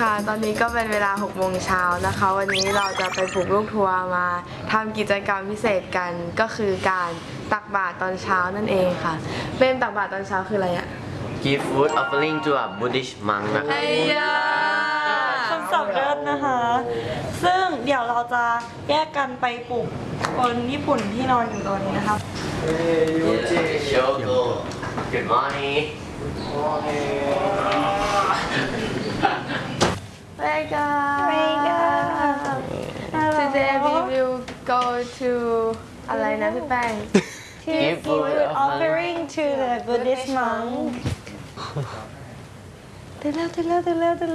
ค่ะตอนนี้ก็เป็นเวลา6 โมงเช้านะคะวันนี้เราจะไปปลุกลูกทัวร์มาทำกิจกรรมพิเศษกันก็คือการตักบาตรตอนเช้านั่นเองค่ะเป็นตักบาตรตอนเช้าคืออะไรอะ Give food offering to a Buddhist monk นะครับคำศัพท์เลิศนะคะ ซึ่งเดี๋ยวเราจะแยกกันไปปลุกคนญี่ปุ่นที่นอนอยู่ตอนนี้นะคะ Shoko Good morning Wake up Today we will go to อะไรนะพี่แป้ง Give food offering to the Buddhist monk ตื่นแล้ว